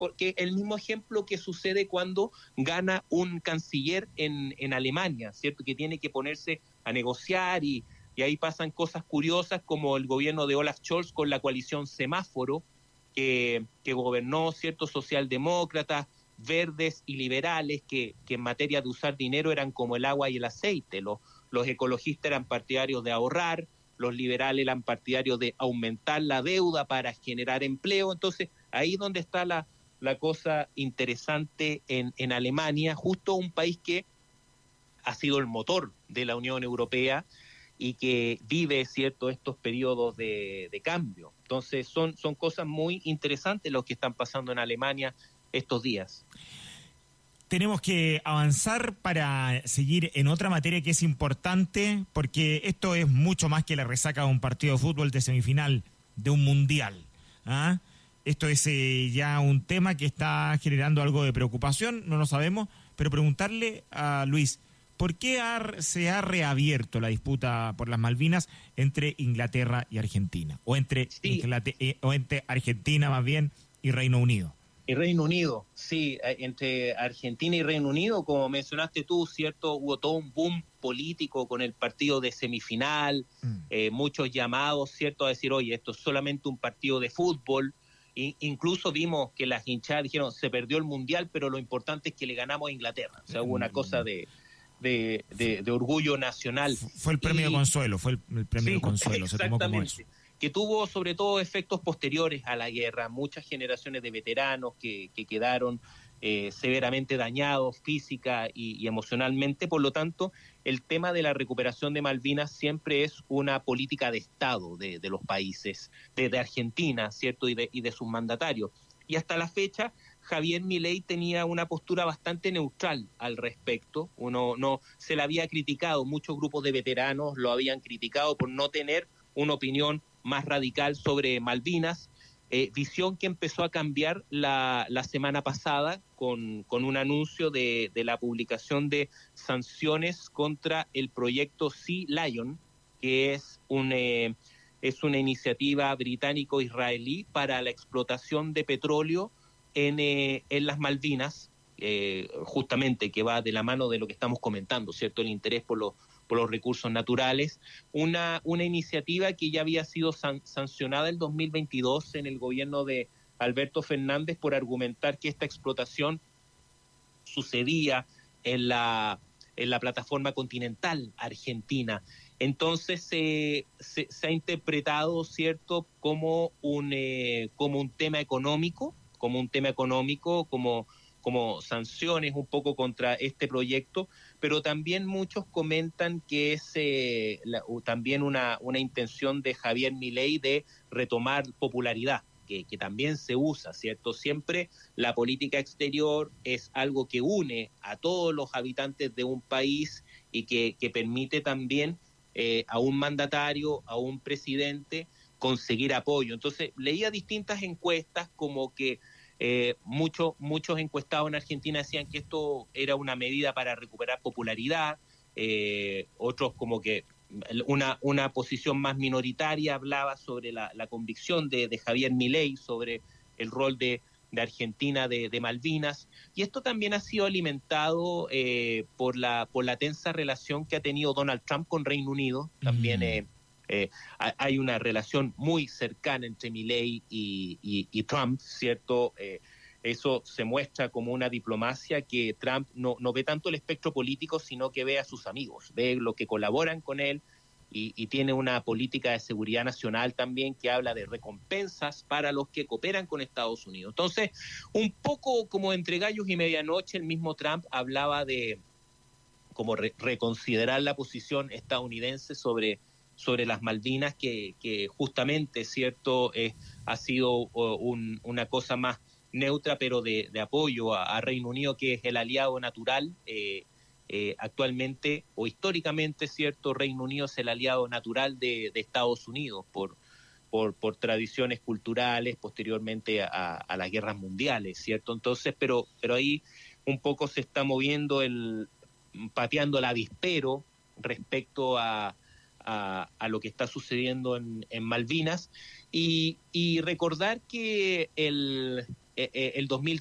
porque el mismo ejemplo que sucede cuando gana un canciller en Alemania, ¿cierto? Que tiene que ponerse a negociar y ahí pasan cosas curiosas como el gobierno de Olaf Scholz con la coalición Semáforo, que gobernó, ¿cierto? Socialdemócratas, verdes y liberales, que en materia de usar dinero eran como el agua y el aceite. Los ecologistas eran partidarios de ahorrar, los liberales eran partidarios de aumentar la deuda para generar empleo. Entonces, ahí es donde está la cosa interesante en Alemania, justo un país que ha sido el motor de la Unión Europea y que vive, ¿cierto?, estos periodos de cambio. Entonces, son cosas muy interesantes lo que están pasando en Alemania estos días. Tenemos que avanzar para seguir en otra materia que es importante, porque esto es mucho más que la resaca de un partido de fútbol de semifinal de un mundial. ¿Ah? Esto es ya un tema que está generando algo de preocupación, no lo sabemos, pero preguntarle a Luis, ¿por qué se ha reabierto la disputa por las Malvinas entre Inglaterra y Argentina? O entre Argentina más bien y Reino Unido. Y Reino Unido, sí, entre Argentina y Reino Unido, como mencionaste tú, ¿cierto? Hubo todo un boom político con el partido de semifinal, muchos llamados, ¿cierto?, a decir, oye, esto es solamente un partido de fútbol. Incluso vimos que las hinchadas dijeron, se perdió el Mundial, pero lo importante es que le ganamos a Inglaterra. O sea, hubo una cosa de orgullo nacional. Fue el premio de consuelo, sí, de consuelo, se tomó como eso. Que tuvo sobre todo efectos posteriores a la guerra, muchas generaciones de veteranos que quedaron severamente dañados física y emocionalmente. Por lo tanto, el tema de la recuperación de Malvinas siempre es una política de Estado de los países, de Argentina, ¿cierto?, y de sus mandatarios. Y hasta la fecha, Javier Milei tenía una postura bastante neutral al respecto. No se le había criticado, muchos grupos de veteranos lo habían criticado por no tener una opinión más radical sobre Malvinas, visión que empezó a cambiar la semana pasada con un anuncio de la publicación de sanciones contra el proyecto Sea Lion, que es una iniciativa británico-israelí para la explotación de petróleo en las Malvinas, justamente que va de la mano de lo que estamos comentando, ¿cierto? El interés por los recursos naturales, una iniciativa que ya había sido sancionada en 2022 en el gobierno de Alberto Fernández por argumentar que esta explotación sucedía en la plataforma continental argentina. Entonces se ha interpretado, ¿cierto?, como un tema económico, como sanciones un poco contra este proyecto, pero también muchos comentan que es también una intención de Javier Milei de retomar popularidad, que también se usa, ¿cierto? Siempre la política exterior es algo que une a todos los habitantes de un país y que permite también a un mandatario, a un presidente, conseguir apoyo. Entonces, leía distintas encuestas como que muchos encuestados en Argentina decían que esto era una medida para recuperar popularidad, otros como que una posición más minoritaria hablaba sobre la convicción de Javier Milei sobre el rol de Argentina de Malvinas, y esto también ha sido alimentado por la tensa relación que ha tenido Donald Trump con Reino Unido. También hay una relación muy cercana entre Milei y Trump, ¿cierto? Eso se muestra como una diplomacia que Trump no ve tanto el espectro político, sino que ve a sus amigos, ve lo que colaboran con él y tiene una política de seguridad nacional también que habla de recompensas para los que cooperan con Estados Unidos. Entonces, un poco como entre gallos y medianoche, el mismo Trump hablaba de como reconsiderar la posición estadounidense sobre las Malvinas, que justamente, ¿cierto?, ha sido una cosa más neutra, pero de apoyo a Reino Unido, que es el aliado natural. Actualmente o históricamente, ¿cierto?, Reino Unido es el aliado natural de Estados Unidos por tradiciones culturales, posteriormente a las guerras mundiales, ¿cierto? Entonces, pero ahí un poco se está moviendo pateando el avispero respecto a lo que está sucediendo en Malvinas, y recordar que el 2000